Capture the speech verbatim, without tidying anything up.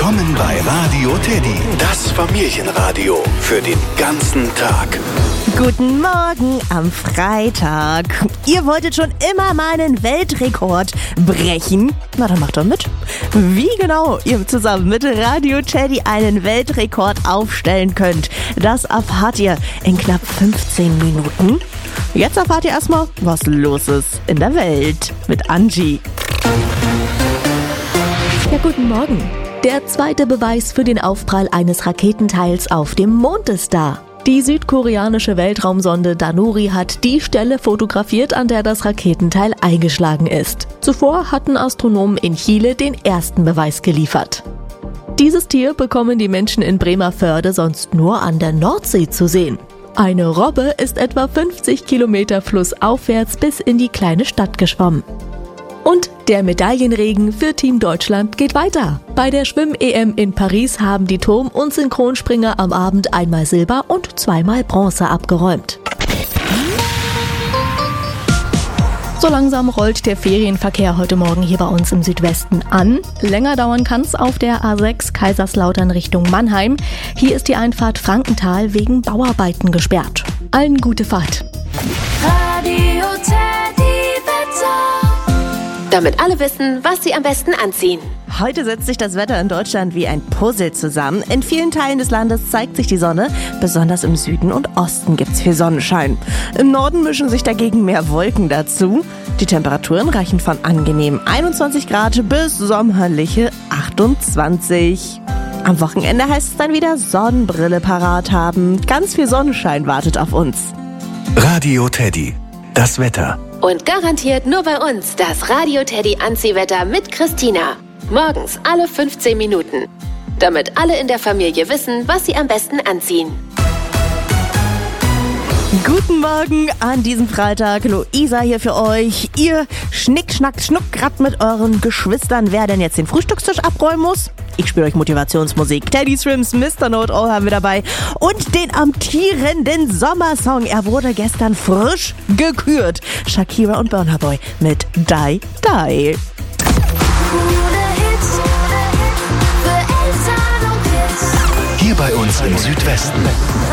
Willkommen bei Radio Teddy, das Familienradio für den ganzen Tag. Guten Morgen am Freitag. Ihr wolltet schon immer meinen Weltrekord brechen? Na, dann macht doch mit. Wie genau ihr zusammen mit Radio Teddy einen Weltrekord aufstellen könnt, das erfahrt ihr in knapp fünfzehn Minuten. Jetzt erfahrt ihr erstmal, was los ist in der Welt mit Angie. Ja, guten Morgen. Der zweite Beweis für den Aufprall eines Raketenteils auf dem Mond ist da. Die südkoreanische Weltraumsonde Danuri hat die Stelle fotografiert, an der das Raketenteil eingeschlagen ist. Zuvor hatten Astronomen in Chile den ersten Beweis geliefert. Dieses Tier bekommen die Menschen in Bremervörde sonst nur an der Nordsee zu sehen. Eine Robbe ist etwa fünfzig Kilometer flussaufwärts bis in die kleine Stadt geschwommen. Und der Medaillenregen für Team Deutschland geht weiter. Bei der Schwimm-E M in Paris haben die Turm- und Synchronspringer am Abend einmal Silber und zweimal Bronze abgeräumt. So langsam rollt der Ferienverkehr heute Morgen hier bei uns im Südwesten an. Länger dauern kann es auf der A sechs Kaiserslautern Richtung Mannheim. Hier ist die Einfahrt Frankenthal wegen Bauarbeiten gesperrt. Allen gute Fahrt. Radio Teddy Wetter. Damit alle wissen, was sie am besten anziehen. Heute setzt sich das Wetter in Deutschland wie ein Puzzle zusammen. In vielen Teilen des Landes zeigt sich die Sonne. Besonders im Süden und Osten gibt's viel Sonnenschein. Im Norden mischen sich dagegen mehr Wolken dazu. Die Temperaturen reichen von angenehmen einundzwanzig Grad bis sommerliche achtundzwanzig. Am Wochenende heißt es dann wieder Sonnenbrille parat haben. Ganz viel Sonnenschein wartet auf uns. Radio Teddy, das Wetter. Und garantiert nur bei uns das Radio Teddy Anziehwetter mit Christina. Morgens alle fünfzehn Minuten. Damit alle in der Familie wissen, was sie am besten anziehen. Guten Morgen an diesem Freitag. Luisa hier für euch. Ihr Schnick, Schnack, Schnuck grad mit euren Geschwistern, wer denn jetzt den Frühstückstisch abräumen muss? Ich spiele euch Motivationsmusik. Teddy Swims, Mister Know-it-all haben wir dabei. Und den amtierenden Sommersong. Er wurde gestern frisch gekürt. Shakira und Burna Boy mit Die Die. Hier bei uns im Südwesten.